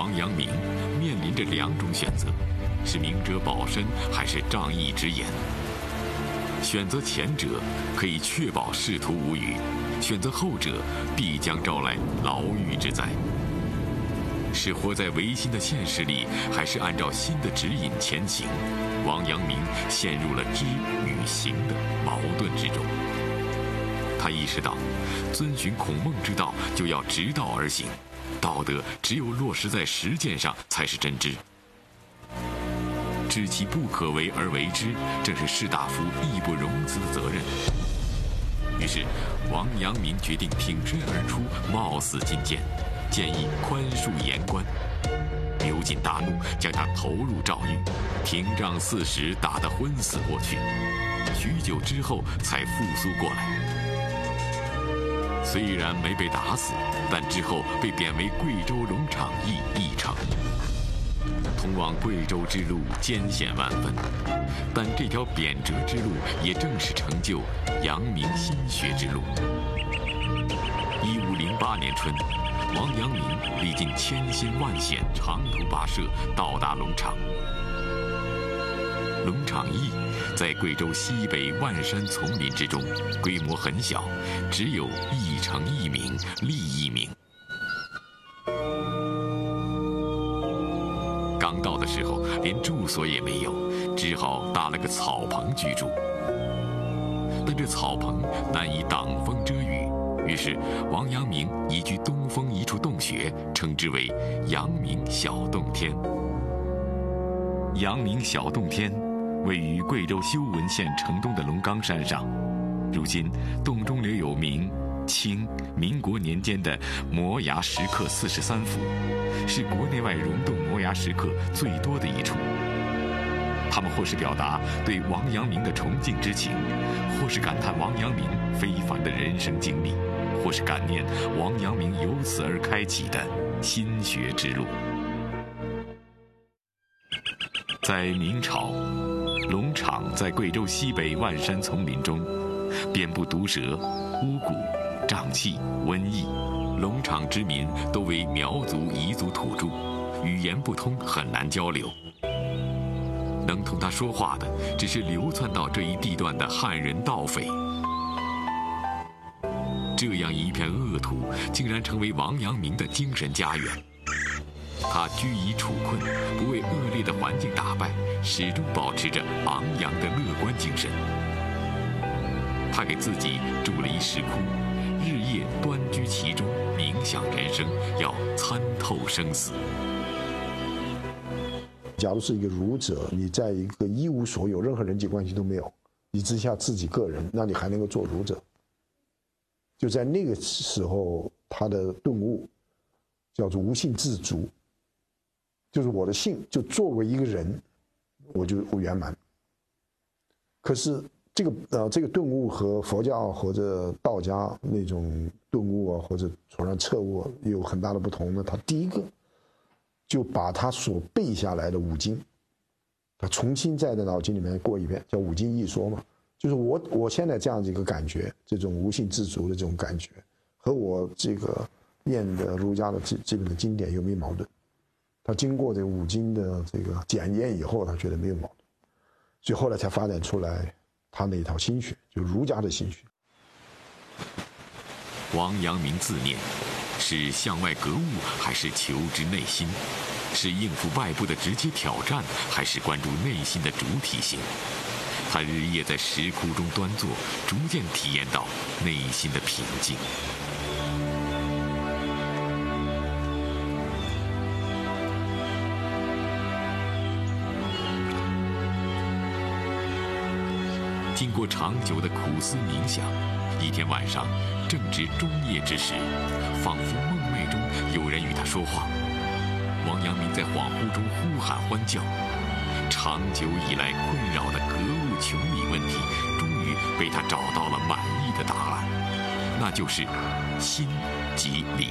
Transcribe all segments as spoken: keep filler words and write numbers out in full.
王阳明面临着两种选择：是明哲保身，还是仗义直言？选择前者可以确保仕途无虞，选择后者必将招来牢狱之灾。是活在唯心的现实里，还是按照心的指引前行？王阳明陷入了知与行的矛盾之中。他意识到，遵循孔孟之道就要直道而行，道德只有落实在实践上才是真知。知其不可为而为之，正是士大夫义不容辞的责任。于是，王阳明决定挺身而出，冒死进谏，建议宽恕言官。刘瑾大怒，将他投入诏狱，廷杖四十，打得昏死过去。许久之后才复苏过来。虽然没被打死，但之后被贬为贵州龙场驿驿丞。通往贵州之路艰险万分，但这条贬谪之路也正是成就阳明心学之路。一五零八年春，王阳明历尽千辛万险，长途跋涉到达龙场。龙场驿在贵州西北万山丛林之中，规模很小，只有驿丞一名，吏一名。刚到的时候，连住所也没有，只好搭了个草棚居住。但这草棚难以挡风遮雨，于是王阳明移居东峰一处洞穴，称之为阳明小洞天。阳明小洞天位于贵州修文县城东的龙冈山上，如今洞中留有明、清、民国年间的摩崖石刻四十三幅，是国内外溶洞摩崖石刻最多的一处。他们或是表达对王阳明的崇敬之情，或是感叹王阳明非凡的人生经历，或是感念王阳明由此而开启的心学之路。在明朝，龙场在贵州西北万山丛林中，遍布毒蛇、巫蛊、瘴气、瘟疫。龙场之民都为苗族彝族土著，语言不通，很难交流。能同他说话的，只是流窜到这一地段的汉人盗匪。这样一片恶土，竟然成为王阳明的精神家园。他居于处困，不为恶劣的环境打败，始终保持着昂扬的乐观精神。他给自己筑了一石窟，日夜端居其中，冥想人生，要参透生死。 假如是一个儒者，你在一个一无所有、任何人际关系都没有，你只下自己个人，那你还能够做儒者？就在那个时候，他的顿悟叫做无性自足，就是我的性就作为一个人，我就我圆满。可是这个呃这个顿悟和佛教或者道家那种顿悟啊，或者突然彻悟、啊、有很大的不同呢。他第一个就把他所背下来的五经，他重新在他脑筋里面过一遍，叫五经一说嘛。就是我我现在这样的一个感觉，这种无性自足的这种感觉，和我这个念的儒家的基基本的经典有没有矛盾？他经过这个五经的这个检验以后，他觉得没有矛盾，所以后来才发展出来他那一套心学，就儒家的心学。 王阳明自念，是向外格物，还是求知内心？是应付外部的直接挑战，还是关注内心的主体性？他日夜在石窟中端坐，逐渐体验到内心的平静。经过长久的苦思冥想，一天晚上正值中夜之时，仿佛梦寐中有人与他说话。王阳明在恍惚中呼喊欢叫，长久以来困扰的格物穷理问题，终于被他找到了满意的答案，那就是心即理。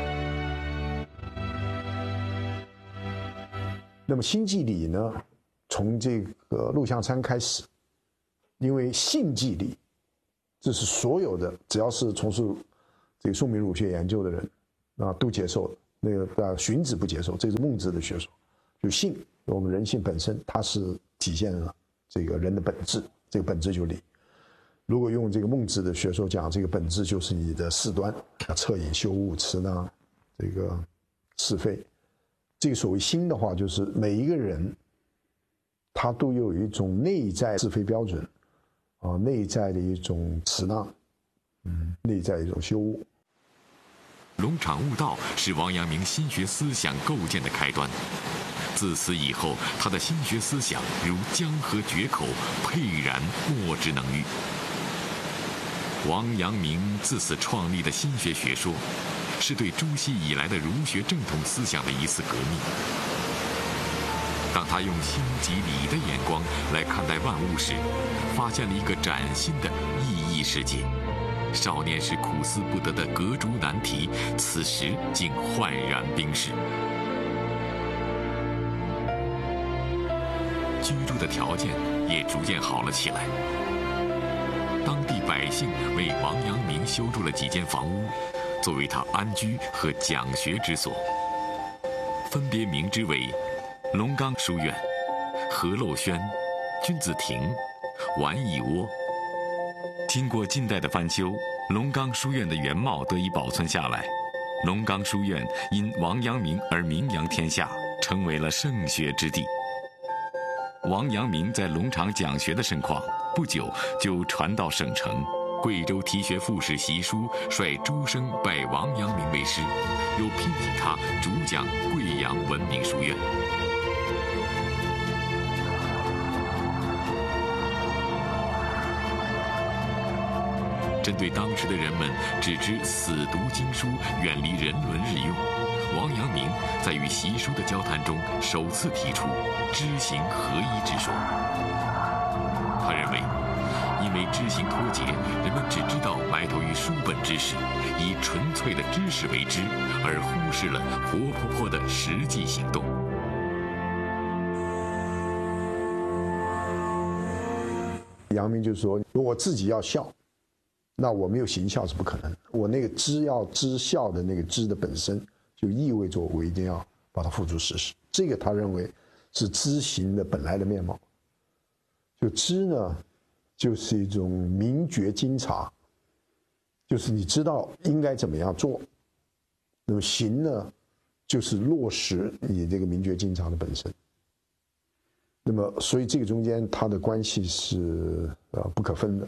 那么心即理呢，从这个陆象参开始，因为性即理，这是所有的只要是从事这个宋明儒学研究的人啊都接受的。 那个啊，荀子不接受，这是孟子的学说，就性，我们人性本身它是体现了这个人的本质，这个本质就是理。如果用这个孟子的学说讲，这个本质就是你的事端，啊，恻隐羞恶，持那这个是非。这个所谓心的话，就是每一个人他都有一种内在是非标准，啊，内在的一种持那，嗯，内在的一种羞恶。 龙场悟道是王阳明心学思想构建的开端。自此以后，他的心学思想如江河决口，沛然莫之能御。王阳明自此创立的心学学说，是对朱熹以来的儒学正统思想的一次革命。当他用心即理的眼光来看待万物时，发现了一个崭新的意义世界。少年时苦思不得的革竹难题，此时竟焕然冰释。居住的条件也逐渐好了起来。当地百姓为王阳明修筑了几间房屋，作为他安居和讲学之所，分别名之为龙冈书院、和陋轩、君子亭、玩意窝。经过近代的翻修，龙冈书院的原貌得以保存下来。龙冈书院因王阳明而名扬天下，成为了圣学之地。王阳明在龙场讲学的盛况，不久就传到省城。贵州提学副使习书率诸生拜王阳明为师，又聘请他主讲贵阳文明书院。针对当时的人们只知死读经书，远离人伦日用，王阳明在与习书的交谈中首次提出知行合一之说。他认为，因为知行脱节，人们只知道埋头于书本知识，以纯粹的知识为知，而忽视了活泼泼的实际行动。 阳明就说：“我自己要孝，那我没有行孝是不可能的。我那个知要知孝的那个知的本身，就意味着我一定要把它付诸实施。这个他认为是知行的本来的面貌。就知呢，就是一种明觉精察，就是你知道应该怎么样做。那么行呢，就是落实你这个明觉精察的本身。那么，所以这个中间它的关系是呃不可分的。”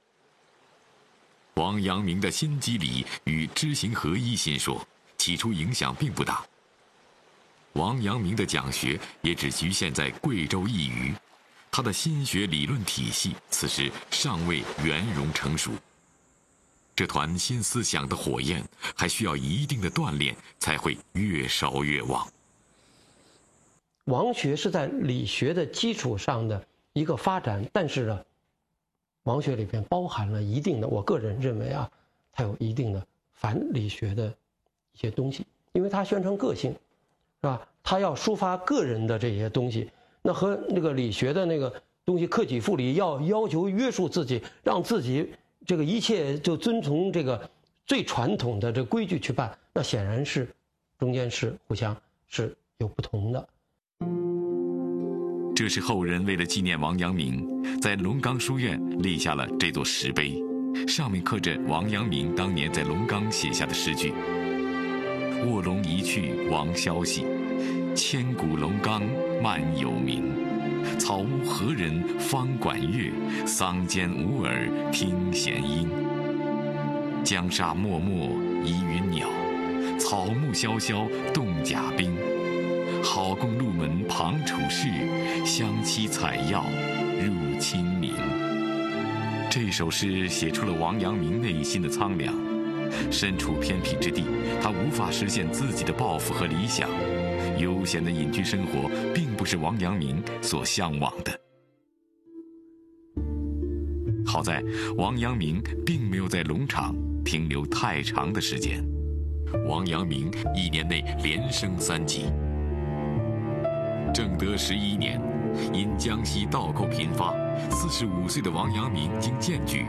王阳明的心机理与知行合一心说，起初影响并不大。王阳明的讲学也只局限在贵州一隅，他的心学理论体系此时尚未圆融成熟。这团新思想的火焰还需要一定的锻炼，才会越烧越旺。 王学是在理学的基础上的一个发展，但是呢，王学里边包含了一定的，我个人认为啊，它有一定的反理学的一些东西，因为它宣传个性，是吧？它要抒发个人的这些东西，那和那个理学的那个东西克己复礼，要要求约束自己，让自己这个一切就遵从这个最传统的这规矩去办，那显然是中间是互相是有不同的。 这是后人为了纪念王阳明，在龙冈书院立下了这座石碑，上面刻着王阳明当年在龙冈写下的诗句：“卧龙一去王消息，千古龙冈漫有名。草屋何人方管乐？桑间无耳听弦音。江沙漠漠疑云鸟，草木萧萧动甲兵。好共入门旁处士，相期采药入清明。”这首诗写出了王阳明内心的苍凉。身处偏僻之地，他无法实现自己的抱负和理想。悠闲的隐居生活并不是王阳明所向往的。好在王阳明并没有在龙场停留太长的时间。王阳明一年内连升三级。正德十一年，因江西盗寇频发，四十五岁的王阳明经荐举，